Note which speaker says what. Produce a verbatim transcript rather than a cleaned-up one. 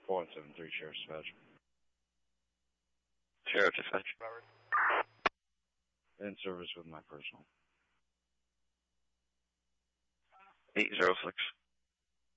Speaker 1: four one seven three, Sheriff's Dispatch.
Speaker 2: Sheriff Dispatch.
Speaker 1: In service with my personal.
Speaker 2: eight zero six.